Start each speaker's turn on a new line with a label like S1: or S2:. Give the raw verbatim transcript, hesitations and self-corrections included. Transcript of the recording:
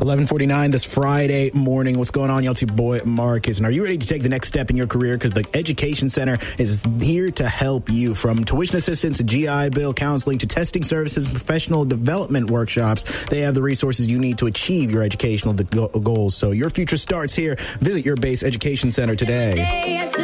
S1: eleven forty-nine this Friday morning. What's going on, y'all? It's your boy Marcus. And are you ready to take the next step in your career? Because the Education Center is here to help you. From tuition assistance to G I Bill counseling to testing services and professional development workshops, they have the resources you need to achieve your educational goals. So your future starts here. Visit your base education center today.